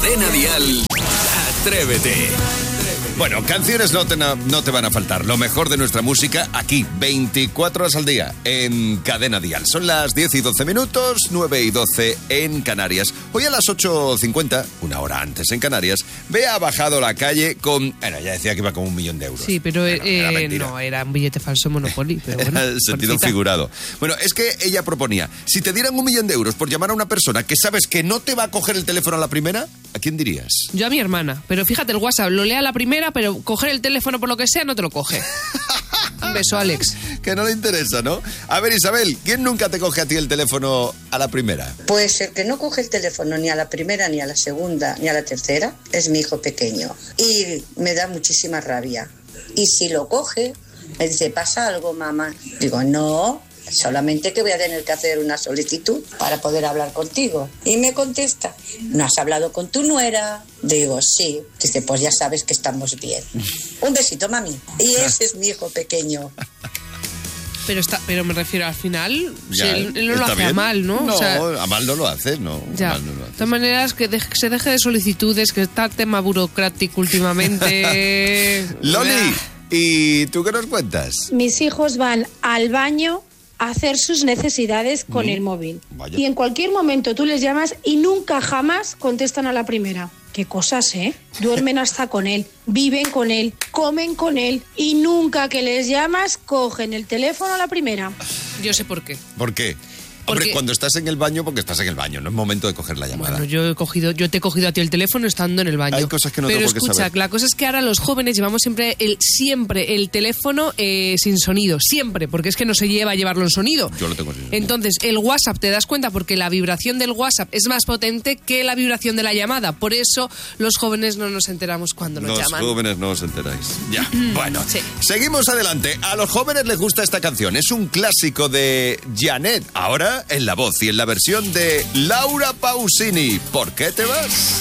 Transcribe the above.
Cadena Dial, Atrévete. Bueno, canciones no te van a faltar. Lo mejor de nuestra música aquí, 24 horas al día, en Cadena Dial. Son las 10 y 12 minutos, 9 y 12 en Canarias. Hoy a las 8:50, una hora antes en Canarias, Bea ha bajado la calle con... Bueno, ya decía que iba con 1 millón de euros. Sí, pero bueno, no, era un billete falso Monopoly. Pero bueno, era el sentido porcita. figurado. Bueno, es que ella proponía, si te dieran 1 millón de euros por llamar a una persona que sabes que no te va a coger el teléfono a la primera, ¿a quién dirías? Yo a mi hermana, pero fíjate, el WhatsApp lo lea a la primera, pero coger el teléfono por lo que sea no te lo coge. Un beso, Alex. Que no le interesa, ¿no? A ver, Isabel, ¿quién nunca te coge a ti el teléfono a la primera? Pues el que no coge el teléfono ni a la primera, ni a la segunda, ni a la tercera es mi hijo pequeño. Y me da muchísima rabia. Y si lo coge, me dice, ¿pasa algo, mamá? Digo, no, solamente que voy a tener que hacer una solicitud para poder hablar contigo. Y me contesta, ¿no has hablado con tu nuera? Digo, sí. Dice, pues ya sabes que estamos bien. Un besito, mami. Y ese es mi hijo pequeño. Pero me refiero al final, Ya, si él no lo está hace a bien. mal, ¿no? No, O sea, a mal no lo hace, no. ya. A mal no lo hace. De todas maneras, que se deje de solicitudes, que está el tema burocrático últimamente. Loli, ¿y tú qué nos cuentas? Mis hijos van al baño a hacer sus necesidades con el móvil. Vaya. Y en cualquier momento tú les llamas y nunca jamás contestan a la primera. Qué cosas, ¿eh? Duermen hasta con él, viven con él, comen con él y nunca que les llamas cogen el teléfono a la primera. Yo sé por qué. ¿Por qué? Porque- Hombre, cuando estás en el baño, porque estás en el baño, no es momento de coger la llamada. Bueno, yo te he cogido a ti el teléfono estando en el baño. Hay cosas que no Pero tengo por qué escucha, saber. la cosa es que ahora los jóvenes llevamos siempre el teléfono sin sonido, siempre, porque es que no se llevarlo en sonido. Yo lo tengo sin sonido. Entonces, el WhatsApp, te das cuenta, porque la vibración del WhatsApp es más potente que la vibración de la llamada. Por eso los jóvenes no nos enteramos cuando nos Los llaman. jóvenes no os enteráis. Ya, bueno. Sí. Seguimos adelante. A los jóvenes les gusta esta canción. Es un clásico de Janet. Ahora en la voz y en la versión de Laura Pausini. ¿Por qué te vas?